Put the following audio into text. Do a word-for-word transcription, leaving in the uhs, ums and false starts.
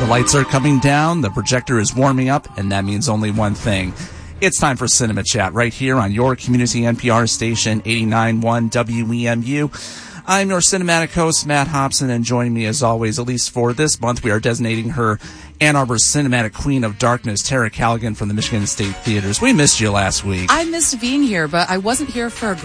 The lights are coming down, the projector is warming up, and that means only one thing. It's time for Cinema Chat right here on your community N P R station, eighty-nine point one W E M U. I'm your cinematic host, Matt Hobson, and joining me as always, at least for this month, we are designating her Ann Arbor's cinematic queen of darkness, Tara Callaghan from the Michigan State Theaters. We missed you last week. I missed being here, but I wasn't here for a